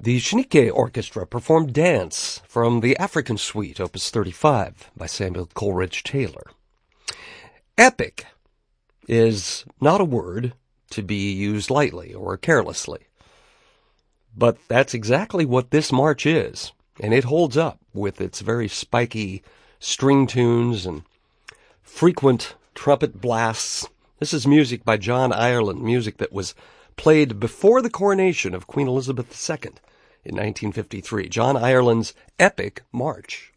The Schnitke Orchestra performed Dance from the African Suite, Opus 35, by Samuel Coleridge Taylor. Epic is not a word to be used lightly or carelessly. But that's exactly what this march is, and it holds up with its very spiky string tunes and frequent trumpet blasts. This is music by John Ireland, music that was played before the coronation of Queen Elizabeth II in 1953. John Ireland's Epic March.